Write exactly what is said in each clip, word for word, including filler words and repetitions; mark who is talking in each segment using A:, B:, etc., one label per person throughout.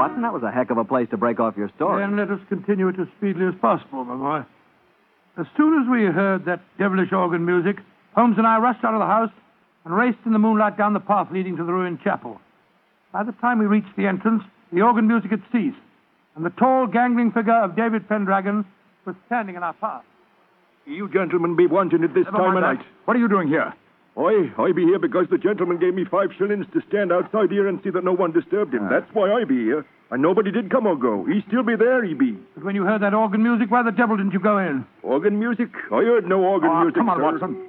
A: Watson, that was a heck of a place to break off your story.
B: Then let us continue it as speedily as possible, my boy. As soon as we heard that devilish organ music, Holmes and I rushed out of the house and raced in the moonlight down the path leading to the ruined chapel. By the time we reached the entrance, the organ music had ceased, and the tall, gangling figure of David Pendragon was standing in our path.
C: You gentlemen be wanting at this
B: Never
C: time of
B: mind
C: night.
B: that.
C: What are you doing here? I, I be here because the gentleman gave me five shillings to stand outside here and see that no one disturbed him.
B: Ah.
C: That's why I be here. And nobody did come or go. He still be there, he be.
B: But when you heard that organ music, why the devil didn't you go in?
C: Organ music? I heard no organ
B: Oh,
C: music,
B: come on,
C: sir.
B: Watson.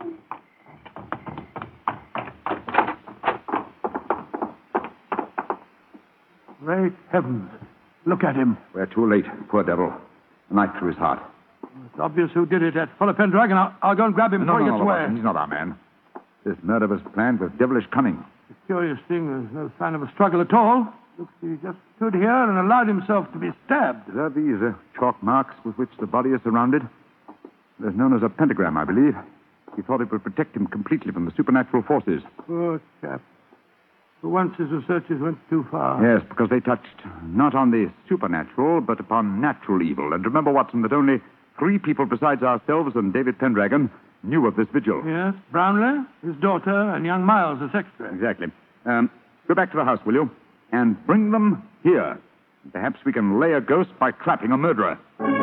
B: Great heavens. Look at him.
D: We're too late. Poor devil. A knife through his heart.
B: It's obvious who did it. That fellow Pendragon. I'll, I'll go and grab him
D: No,
B: before
D: no,
B: he
D: no,
B: gets
D: no,
B: away.
D: Watson. He's not our man. This murder was planned with devilish cunning.
B: The curious thing, there's no sign of a struggle at all. Looks he just stood here and allowed himself to be stabbed.
D: Are these uh, chalk marks with which the body is surrounded? They're known as a pentagram, I believe. He thought it would protect him completely from the supernatural forces.
B: Poor chap. For once his researches went too far.
D: Yes, because they touched not on the supernatural, but upon natural evil. And remember, Watson, that only three people besides ourselves and David Pendragon knew of this vigil.
B: Yes, Brownlee, his daughter, and young Miles, the secretary.
D: Exactly. Um, go back to the house, will you? And bring them here. Perhaps we can lay a ghost by trapping a murderer.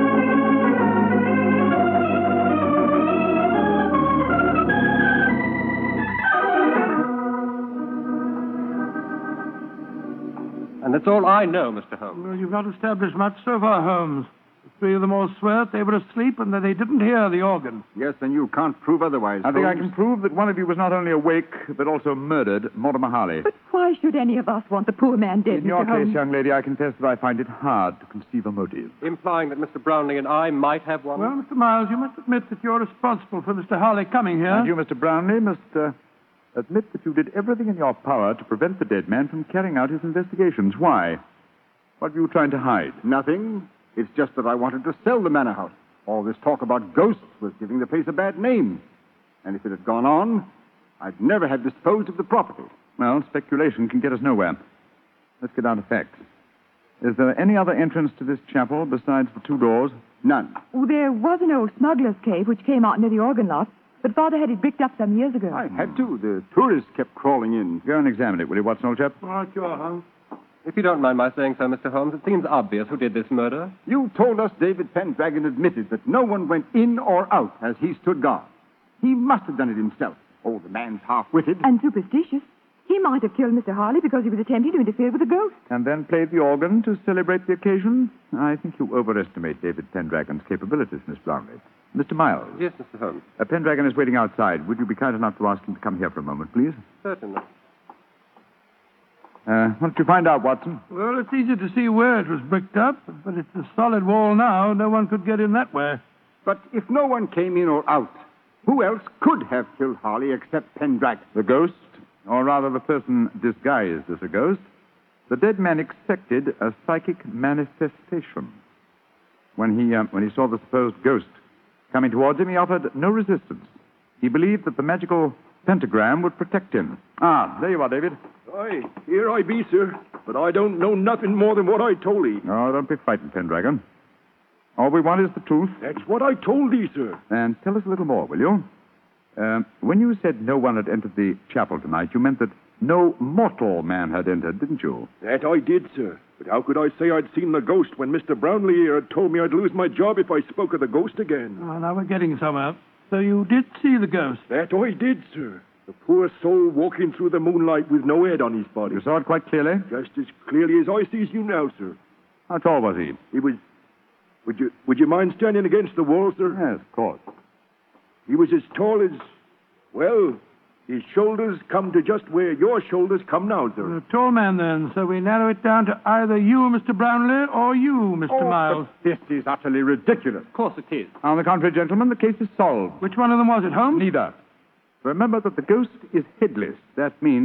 E: And that's all I know, Mister Holmes.
B: Well, you've not established much so far, Holmes. The three of them all swear they were asleep and that they didn't hear the organ.
F: Yes, and you can't prove otherwise.
D: I think I
F: Holmes.
D: can prove that one of you was not only awake, but also murdered Mortimer Harley.
G: But why should any of us want the poor man dead,
D: In your
G: Mister Holmes?
D: case, young lady, I confess that I find it hard to conceive a motive.
E: Implying that Mister Brownlee and I might have one?
B: Well, Mister Miles, you must admit that you're responsible for Mister Harley coming here.
D: And you, Mister Brownlee, must uh, admit that you did everything in your power to prevent the dead man from carrying out his investigations. Why? What were you trying to hide?
F: Nothing. It's just that I wanted to sell the manor house. All this talk about ghosts was giving the place a bad name. And if it had gone on, I'd never have disposed of the property.
D: Well, speculation can get us nowhere. Let's get down to facts. Is there any other entrance to this chapel besides the two doors?
F: None.
G: Oh, there was an old smuggler's cave which came out near the organ loft, but Father had it bricked up some years ago.
F: I had to. The tourists kept crawling in.
D: Go and examine it, will you, Watson, old chap?
B: All right, you are, Holmes.
E: If you don't mind my saying so, Mister Holmes, it seems obvious who did this murder.
F: You told us David Pendragon admitted that no one went in or out as he stood guard. He must have done it himself. Oh, the man's half-witted.
G: And superstitious. He might have killed Mister Harley because he was attempting to interfere with a ghost.
D: And then played the organ to celebrate the occasion? I think you overestimate David Pendragon's capabilities, Miss Brownlee. Mister Miles.
E: Yes, Mister Holmes.
D: Uh, Pendragon is waiting outside. Would you be kind enough to ask him to come here for a moment, please?
E: Certainly.
D: Uh, what did you find out, Watson?
B: Well, it's easy to see where it was bricked up, but it's a solid wall now. No one could get in that way.
F: But if no one came in or out, who else could have killed Harley except Pendragon?
D: The ghost, or rather the person disguised as a ghost. The dead man expected a psychic manifestation. When he, uh, when he saw the supposed ghost coming towards him, he offered no resistance. He believed that the magical pentagram would protect him. Ah, there you are, David.
C: Aye, here I be, sir. But I don't know nothing more than what I told thee.
D: Oh, don't be frightened, Pendragon. All we want is the truth.
C: That's what I told thee, sir.
D: And tell us a little more, will you? Uh, when you said no one had entered the chapel tonight, you meant that no mortal man had entered, didn't you?
C: That I did, sir. But how could I say I'd seen the ghost when Mister Brownlee here had told me I'd lose my job if I spoke of the ghost again?
B: Oh, now we're getting somewhere. So you did see the ghost?
C: That I did, sir. The poor soul walking through the moonlight with no head on his body.
D: You saw it quite clearly?
C: Just as clearly as I sees you now, sir.
D: How tall was he?
C: He was... Would you, would you mind standing against the wall, sir?
D: Yes, of course.
C: He was as tall as... Well, his shoulders come to just where your shoulders come now, sir.
B: A tall man, then. So we narrow it down to either you, Mister Brownlee, or you, Mister
F: Oh,
B: Miles.
F: but this is utterly ridiculous.
E: Of course it is.
D: On the contrary, gentlemen, the case is solved.
B: Which one of them was it, Holmes?
D: Neither. Remember that the ghost is headless. That means